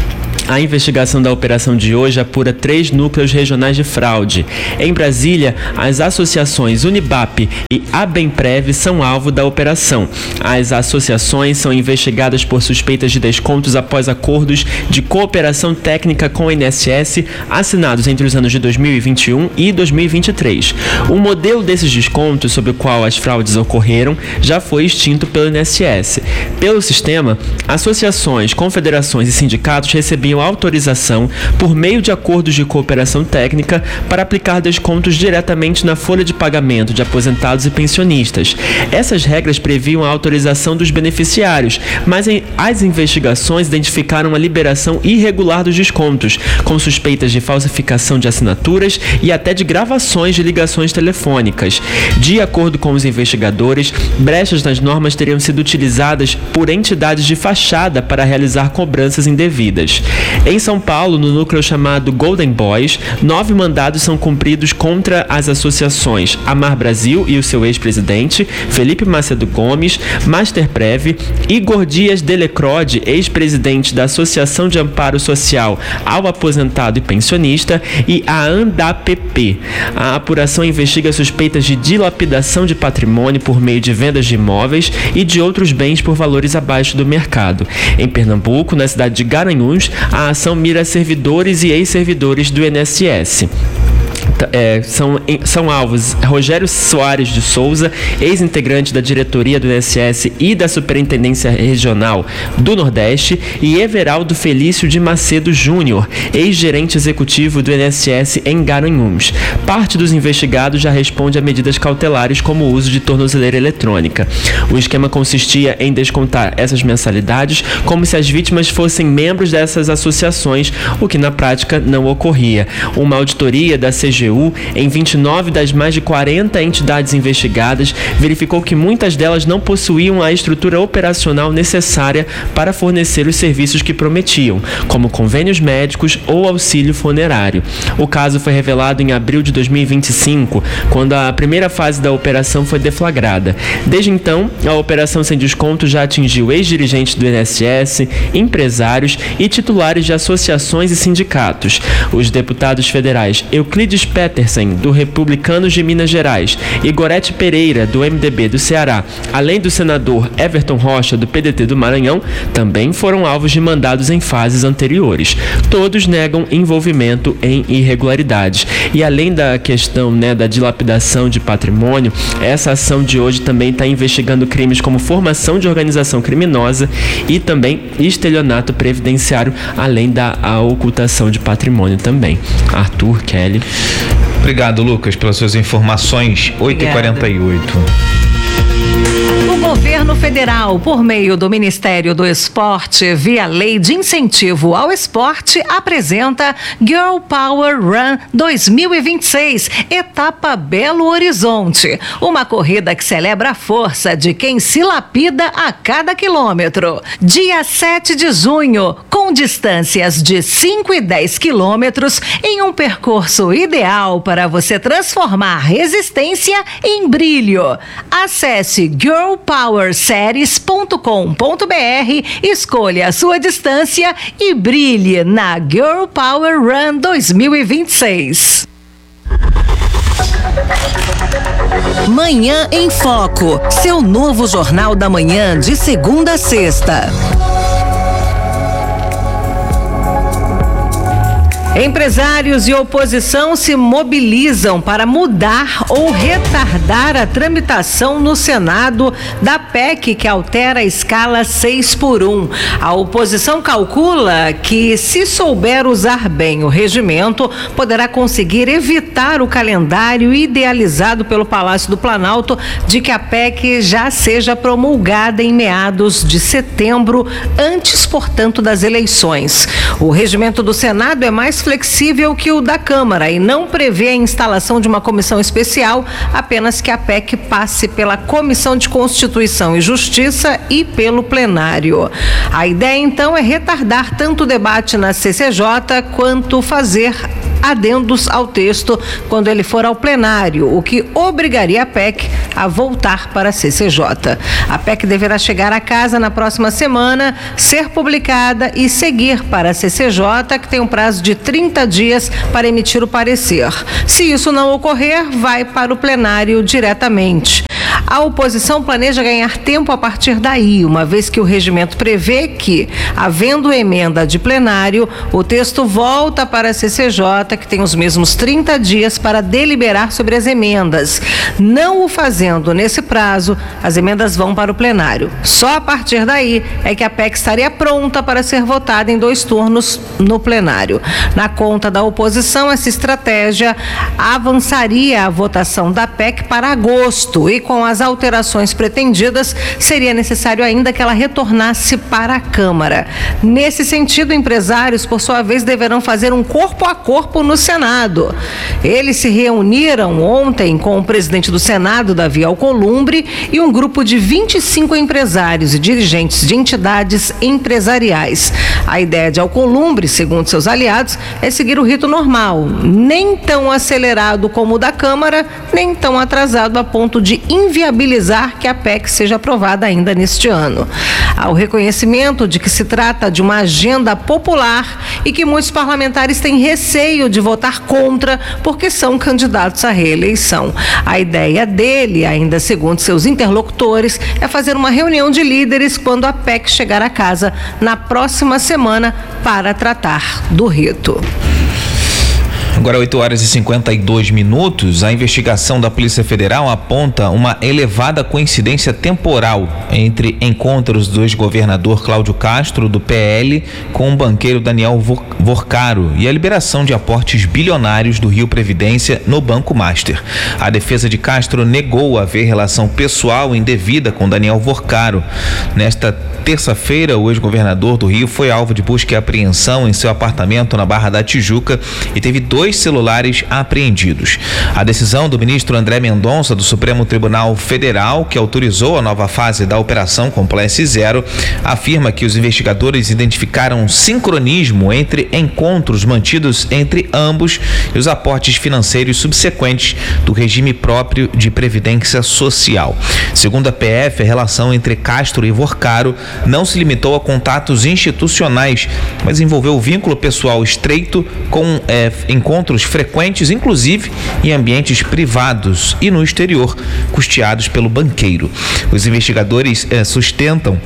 A investigação da operação de hoje apura três núcleos regionais de fraude. Em Brasília, as associações Unibap e Abemprev são alvo da operação. As associações são investigadas por suspeitas de descontos após acordos de cooperação técnica com o I N S S assinados entre os anos de dois mil e vinte e um e dois mil e vinte e três. O modelo desses descontos, sobre o qual as fraudes ocorreram, já foi extinto pelo I N S S. Pelo sistema, associações, confederações e sindicatos recebiam autorização por meio de acordos de cooperação técnica para aplicar descontos diretamente na folha de pagamento de aposentados e pensionistas. Essas regras previam a autorização dos beneficiários, mas em, as investigações identificaram a liberação irregular dos descontos, com suspeitas de falsificação de assinaturas e até de gravações de ligações telefônicas. De acordo com os investigadores, brechas nas normas teriam sido utilizadas por entidades de fachada para realizar cobranças indevidas. Em São Paulo, no núcleo chamado Golden Boys, nove mandados são cumpridos contra as associações Amar Brasil e o seu ex-presidente, Felipe Macedo Gomes, Masterprev, Igor Dias Delecrode, ex-presidente da Associação de Amparo Social ao Aposentado e Pensionista, e a ANDAPP. A apuração investiga suspeitas de dilapidação de patrimônio por meio de vendas de imóveis e de outros bens por valores abaixo do mercado. Em Pernambuco, na cidade de Garanhuns, a ação mira servidores e ex-servidores do I N S S. É, são, são alvos Rogério Soares de Souza, ex-integrante da diretoria do I N S S e da Superintendência Regional do Nordeste, e Everaldo Felício de Macedo Júnior, ex-gerente executivo do I N S S em Garanhuns. Parte dos investigados já responde a medidas cautelares como o uso de tornozeleira eletrônica. O esquema consistia em descontar essas mensalidades como se as vítimas fossem membros dessas associações, o que na prática não ocorria. Uma auditoria da C G U em vinte e nove das mais de quarenta entidades investigadas verificou que muitas delas não possuíam a estrutura operacional necessária para fornecer os serviços que prometiam, como convênios médicos ou auxílio funerário. O caso foi revelado em abril de dois mil e vinte e cinco, quando a primeira fase da operação foi deflagrada. Desde então, a operação sem desconto já atingiu ex-dirigentes do I N S S, empresários e titulares de associações e sindicatos. Os deputados federais Euclides Petersen, do Republicanos de Minas Gerais, e Gorete Pereira, do M D B do Ceará, além do senador Everton Rocha, do P D T do Maranhão, também foram alvos de mandados em fases anteriores. Todos negam envolvimento em irregularidades. E além da questão, né, da dilapidação de patrimônio, essa ação de hoje também está investigando crimes como formação de organização criminosa e também estelionato previdenciário, além da a ocultação de patrimônio também. Arthur, Kelly. Obrigado, Lucas, pelas suas informações. oito e quarenta e oito. O governo federal, por meio do Ministério do Esporte, via Lei de Incentivo ao Esporte, apresenta Girl Power Run dois mil e vinte e seis, etapa Belo Horizonte. Uma corrida que celebra a força de quem se lapida a cada quilômetro. Dia sete de junho, com distâncias de cinco e dez quilômetros, em um percurso ideal para você transformar resistência em brilho. Acesse girl power series ponto com ponto b r, escolha a sua distância e brilhe na Girl Power Run dois mil e vinte e seis. Manhã em Foco, seu novo jornal da manhã de segunda a sexta. Empresários e oposição se mobilizam para mudar ou retardar a tramitação no Senado da P E C que altera a escala seis por um. A oposição calcula que, se souber usar bem o regimento, poderá conseguir evitar o calendário idealizado pelo Palácio do Planalto de que a P E C já seja promulgada em meados de setembro, antes, portanto, das eleições. O regimento do Senado é mais flexível que o da Câmara e não prevê a instalação de uma comissão especial, apenas que a P E C passe pela Comissão de Constituição e Justiça e pelo plenário. A ideia, então, é retardar tanto o debate na C C J quanto fazer adendos ao texto quando ele for ao plenário, o que obrigaria a P E C a voltar para a C C J. A P E C deverá chegar à casa na próxima semana, ser publicada e seguir para a C C J, que tem um prazo de trinta dias para emitir o parecer. Se isso não ocorrer, vai para o plenário diretamente. A oposição planeja ganhar tempo a partir daí, uma vez que o regimento prevê que, havendo emenda de plenário, o texto volta para a C C J, que tem os mesmos trinta dias para deliberar sobre as emendas. Não o fazendo nesse prazo, as emendas vão para o plenário. Só a partir daí é que a P E C estaria pronta para ser votada em dois turnos no plenário. Na conta da oposição, essa estratégia avançaria a votação da P E C para agosto e, com as alterações pretendidas, seria necessário ainda que ela retornasse para a Câmara. Nesse sentido, empresários, por sua vez, deverão fazer um corpo a corpo no Senado. Eles se reuniram ontem com o presidente do Senado, Davi Alcolumbre, e um grupo de vinte e cinco empresários e dirigentes de entidades empresariais. A ideia de Alcolumbre, segundo seus aliados, é seguir o rito normal, nem tão acelerado como o da Câmara, nem tão atrasado a ponto de inviabilizar que a P E C seja aprovada ainda neste ano. Há o reconhecimento de que se trata de uma agenda popular e que muitos parlamentares têm receio de votar contra porque são candidatos à reeleição. A ideia dele, ainda segundo seus interlocutores, é fazer uma reunião de líderes quando a P E C chegar à casa na próxima semana para tratar do rito. Agora, oito horas e cinquenta e dois minutos, a investigação da Polícia Federal aponta uma elevada coincidência temporal entre encontros do ex-governador Cláudio Castro, do P L, com o banqueiro Daniel Vorcaro e a liberação de aportes bilionários do Rio Previdência no Banco Master. A defesa de Castro negou haver relação pessoal indevida com Daniel Vorcaro. Nesta terça-feira, o ex-governador do Rio foi alvo de busca e apreensão em seu apartamento na Barra da Tijuca e teve dois celulares apreendidos. A decisão do ministro André Mendonça, do Supremo Tribunal Federal, que autorizou a nova fase da Operação Compliance Zero, afirma que os investigadores identificaram um sincronismo entre encontros mantidos entre ambos e os aportes financeiros subsequentes do regime próprio de previdência social. Segundo a P F, a relação entre Castro e Vorcaro não se limitou a contatos institucionais, mas envolveu vínculo pessoal estreito com é, encontros frequentes, inclusive em ambientes privados e no exterior, custeados pelo banqueiro. Os investigadores eh, sustentam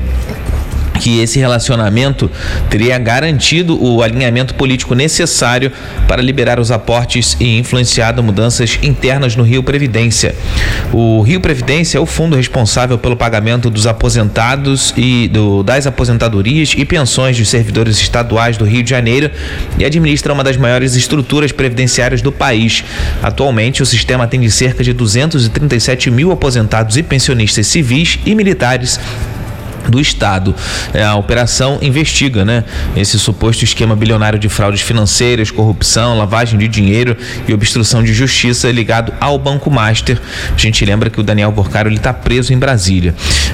que esse relacionamento teria garantido o alinhamento político necessário para liberar os aportes e influenciado mudanças internas no Rio Previdência. O Rio Previdência é o fundo responsável pelo pagamento dos aposentados e do, das aposentadorias e pensões dos servidores estaduais do Rio de Janeiro e administra uma das maiores estruturas previdenciárias do país. Atualmente, o sistema atende cerca de duzentos e trinta e sete mil aposentados e pensionistas civis e militares do Estado. A operação investiga, né, esse suposto esquema bilionário de fraudes financeiras, corrupção, lavagem de dinheiro e obstrução de justiça ligado ao Banco Master. A gente lembra que o Daniel Vorcaro está preso em Brasília.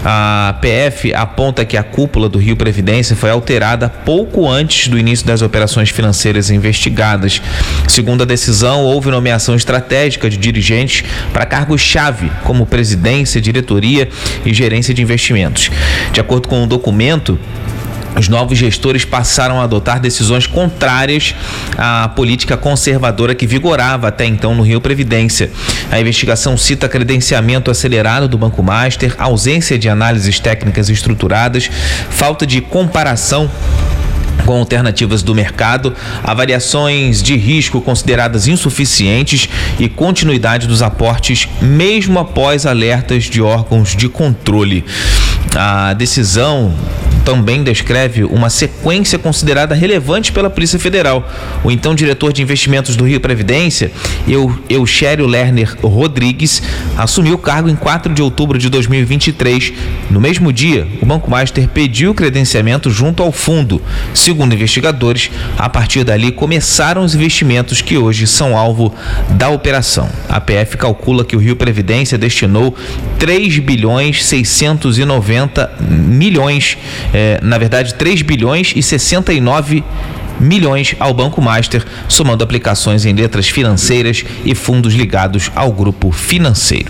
A P F aponta que a cúpula do Rio Previdência foi alterada pouco antes do início das operações financeiras investigadas. Segundo a decisão, houve nomeação estratégica de dirigentes para cargos-chave, como presidência, diretoria e gerência de investimentos. De acordo com o documento, os novos gestores passaram a adotar decisões contrárias à política conservadora que vigorava até então no Rio Previdência. A investigação cita credenciamento acelerado do Banco Master, ausência de análises técnicas estruturadas, falta de comparação com alternativas do mercado, avaliações de risco consideradas insuficientes e continuidade dos aportes mesmo após alertas de órgãos de controle. A decisão também descreve uma sequência considerada relevante pela Polícia Federal. O então diretor de investimentos do Rio Previdência, Eu, Euchério Lerner Rodrigues, assumiu o cargo em quatro de outubro de dois mil e vinte e três. No mesmo dia, o Banco Master pediu credenciamento junto ao fundo. Segundo investigadores, a partir dali começaram os investimentos que hoje são alvo da operação. A P F calcula que o Rio Previdência destinou três bilhões seiscentos e noventa milhões, é, na verdade três bilhões e sessenta e nove milhões ao Banco Master, somando aplicações em letras financeiras e fundos ligados ao grupo financeiro.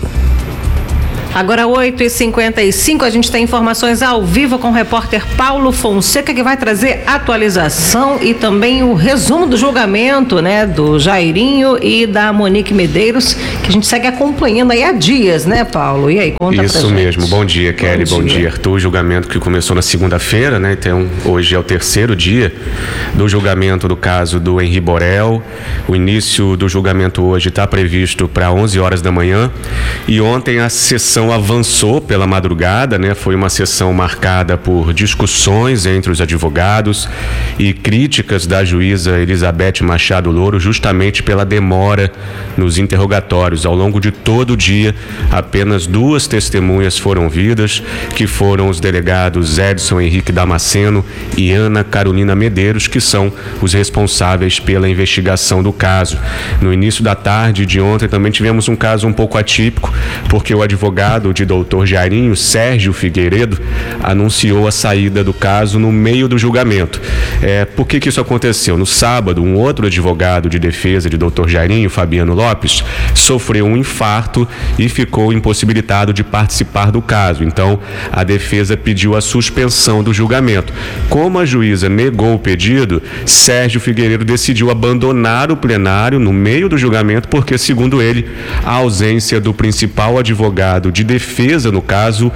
Agora oito e cinquenta e cinco, a gente tem informações ao vivo com o repórter Paulo Fonseca, que vai trazer atualização e também o resumo do julgamento, né, do Jairinho e da Monique Medeiros, que a gente segue acompanhando aí há dias, né, Paulo? E aí, conta pra gente. Isso mesmo. Bom dia, Kelly. Bom, Bom dia. dia, Arthur. O julgamento que começou na segunda-feira, né? Então, hoje é o terceiro dia do julgamento do caso do Henri Borel. O início do julgamento hoje está previsto para onze horas da manhã e ontem a sessão avançou pela madrugada, né? Foi uma sessão marcada por discussões entre os advogados e críticas da juíza Elizabeth Machado Louro, justamente pela demora nos interrogatórios. Ao longo de todo o dia, apenas duas testemunhas foram ouvidas, que foram os delegados Edson Henrique Damasceno e Ana Carolina Medeiros, que são os responsáveis pela investigação do caso. No início da tarde de ontem também tivemos um caso um pouco atípico, porque o advogado de doutor Jairinho, Sérgio Figueiredo, anunciou a saída do caso no meio do julgamento. É, por que que isso aconteceu? No sábado, um outro advogado de defesa de doutor Jairinho, Fabiano Lopes, sofreu um infarto e ficou impossibilitado de participar do caso. Então, a defesa pediu a suspensão do julgamento. Como a juíza negou o pedido, Sérgio Figueiredo decidiu abandonar o plenário no meio do julgamento porque, segundo ele, a ausência do principal advogado de defesa no caso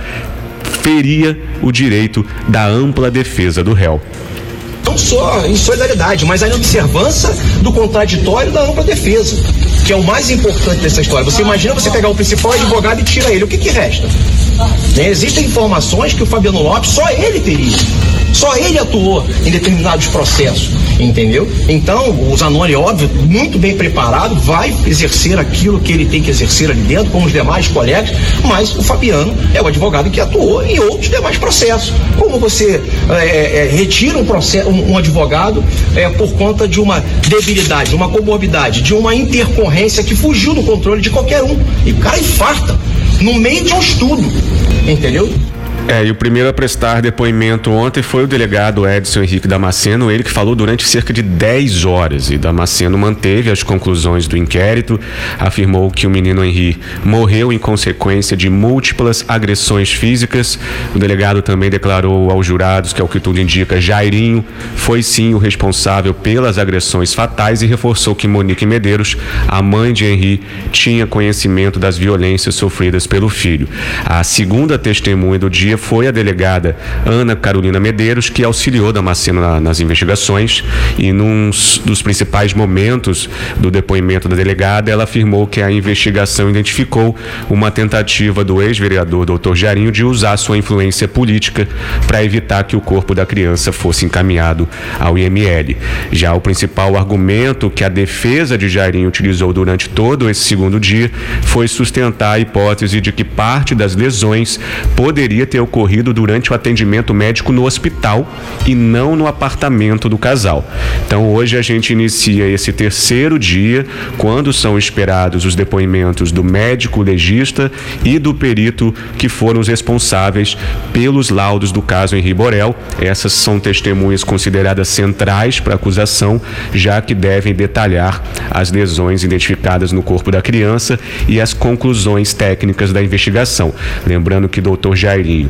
feria o direito da ampla defesa do réu. Não só em solidariedade, mas aí na observância do contraditório da ampla defesa, que é o mais importante dessa história. Você imagina você pegar o principal advogado e tira ele, o que que resta? Né? Existem informações que o Fabiano Lopes, só ele teria. Só ele atuou em determinados processos, entendeu? Então, o Zanoni, óbvio, muito bem preparado, vai exercer aquilo que ele tem que exercer ali dentro, com os demais colegas, mas o Fabiano é o advogado que atuou em outros demais processos. Como você é, é, retira um, processo, um, um advogado é, por conta de uma debilidade, de uma comorbidade, de uma intercorrência que fugiu do controle de qualquer um. E o cara infarta no meio de um estudo, entendeu? É, e o primeiro a prestar depoimento ontem foi o delegado Edson Henrique Damasceno, ele que falou durante cerca de dez horas, e Damasceno manteve as conclusões do inquérito, afirmou que o menino Henri morreu em consequência de múltiplas agressões físicas. O delegado também declarou aos jurados que, ao que tudo indica, Jairinho foi sim o responsável pelas agressões fatais e reforçou que Monique Medeiros, a mãe de Henri, tinha conhecimento das violências sofridas pelo filho. A segunda testemunha do dia foi a delegada Ana Carolina Medeiros, que auxiliou Damasceno na, nas investigações, e num dos principais momentos do depoimento da delegada, ela afirmou que a investigação identificou uma tentativa do ex-vereador doutor Jairinho de usar sua influência política para evitar que o corpo da criança fosse encaminhado ao I M L. Já o principal argumento que a defesa de Jairinho utilizou durante todo esse segundo dia foi sustentar a hipótese de que parte das lesões poderia ter ocorrido durante o atendimento médico no hospital e não no apartamento do casal. Então, hoje a gente inicia esse terceiro dia, quando são esperados os depoimentos do médico legista e do perito, que foram os responsáveis pelos laudos do caso Henri Borel. Essas são testemunhas consideradas centrais para a acusação, já que devem detalhar as lesões identificadas no corpo da criança e as conclusões técnicas da investigação. Lembrando que doutor Jairinho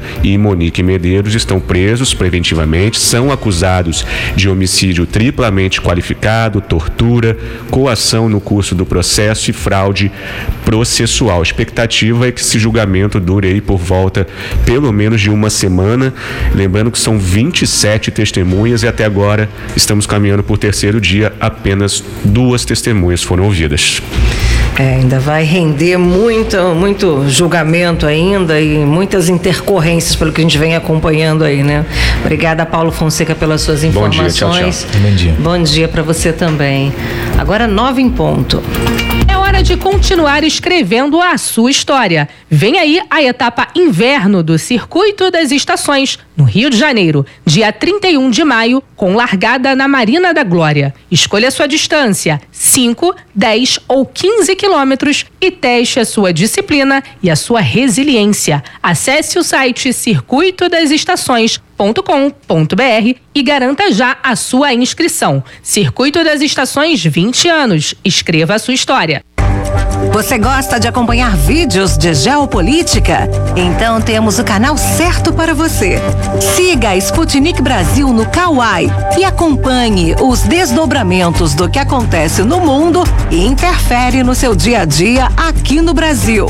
e Monique Medeiros estão presos preventivamente, são acusados de homicídio triplamente qualificado, tortura, coação no curso do processo e fraude processual. A expectativa é que esse julgamento dure aí por volta pelo menos de uma semana, lembrando que são vinte e sete testemunhas e até agora estamos caminhando por terceiro dia, apenas duas testemunhas foram ouvidas. É, ainda vai render muito, muito julgamento ainda e muitas intercorrências pelo que a gente vem acompanhando aí, né? Obrigada, Paulo Fonseca, pelas suas informações. Bom dia, tchau, tchau. Bom dia. Bom dia para você também. Agora nove em ponto. É hora de continuar escrevendo a sua história. Vem aí a etapa inverno do Circuito das Estações, no Rio de Janeiro, dia trinta e um de maio, com largada na Marina da Glória. Escolha sua distância, cinco, dez ou quinze quilômetros e teste a sua disciplina e a sua resiliência. Acesse o site circuito das estações ponto com ponto br e garanta já a sua inscrição. Circuito das Estações, vinte anos. Escreva a sua história. Você gosta de acompanhar vídeos de geopolítica? Então temos o canal certo para você. Siga a Sputnik Brasil no Kawai e acompanhe os desdobramentos do que acontece no mundo e interfere no seu dia a dia aqui no Brasil.